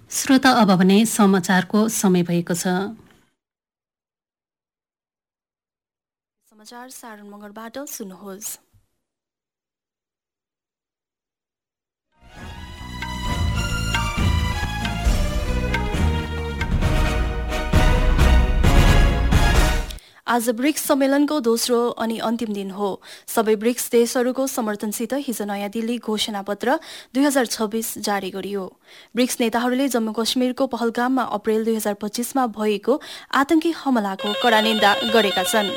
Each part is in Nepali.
श्रोता अब भने समाचारको समय भएको छ। समाचार सारण मगरबाट सुन्नुहोस्। आज ब्रिक्स सम्मेलनको दोस्रो अनि अन्तिम दिन हो। सबै ब्रिक्स देशहरूको समर्थनसित हिजो नयाँ दिल्ली घोषणापत्र 2026 जारी गरियो। ब्रिक्स नेताहरूले जम्मू कश्मीरको पहलगाममा अप्रेल 2025मा भएको आतंकी हमलाको कड़ा निन्दा गरेका छन्।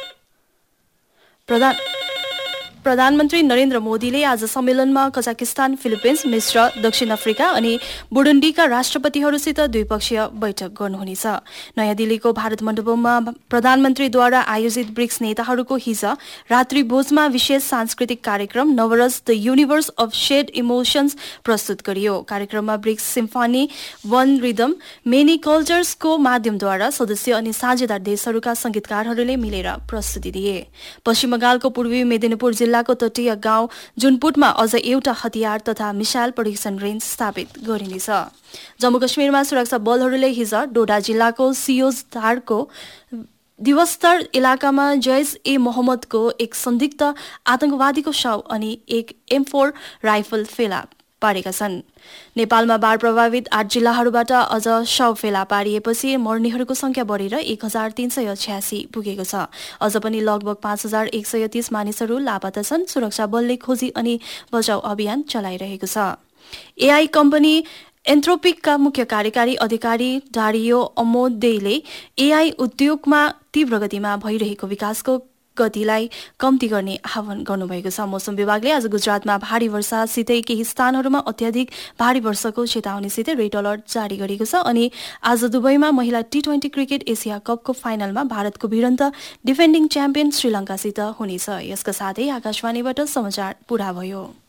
प्रधानमन्त्री नरेन्द्र मोदीले आज सम्मेलनमा कजाकिस्तान, फिलिपिन्स, मिस्र, दक्षिण अफ्रिका अनि बुरुण्डीका राष्ट्रपतिहरूसित द्विपक्षीय बैठक गर्नुहुनेछ। नयाँ दिल्लीको भारत मण्डपमा प्रधानमन्त्रीद्वारा आयोजित ब्रिक्स नेताहरूको हिज रात्रिभोजमा विशेष सांस्कृतिक कार्यक्रम नवरस the universe of shade emotions प्रस्तुत गरियो। कार्यक्रममा ब्रिक्स सिम्फनी वन रिदम मेनी कल्चर्सको माध्यमद्वारा सदस्य अनि साझेदार देशहरूका संगीतकारहरूले मिलेर प्रस्तुति दिए। पश्चिम बंगालको पूर्वी मेदिनीपुर जिल्लाको तटीय गाउँ जुनपुटमा अझ एउटा हतियार तथा मिसाइल परीक्षण रेन्ज स्थापित गरिनेछ। जम्मू कश्मीरमा सुरक्षा बलहरूले हिज डोडा जिल्लाको सियोजधारको दिवस्तर इलाकामा जैश ए मोहम्मदको एक संदिग्ध आतंकवादीको शव अनि एक M4 राइफल फेला पारेका छन्। नेपालमा बाढ प्रभावित 8 जिल्लाहरूबाट अझ शव फेला पारिएपछि मर्नेहरूको संख्या बढेर 1386 पुगेको छ। अझ पनि लगभग 5130 मानिसहरू लापता छन्। सुरक्षा बलले खोजी अनि बचाउ अभियान चलाइरहेको छ। एआई कम्पनी एन्थ्रोपिकका मुख्य कार्यकारी अधिकारी डारियो अमोदेले एआई उद्योगमा तीव्र गतिमा भइरहेको विकासको गतिलाई कम्ती गर्ने आह्वान गर्नुभएको छ। मौसम विभागले आज गुजरातमा भारी वर्षासितै केही स्थानहरूमा अत्याधिक भारी वर्षाको चेतावनीसितै रेड अलर्ट जारी गरेको छ। अनि आज दुबईमा महिला T20 क्रिकेट एसिया कपको फाइनलमा भारतको भिडन्त डिफेन्डिङ च्याम्पियन श्रीलङ्कासित हुनेछ। यसका साथै आकाशवाणीबाट समाचार पूरा भयो।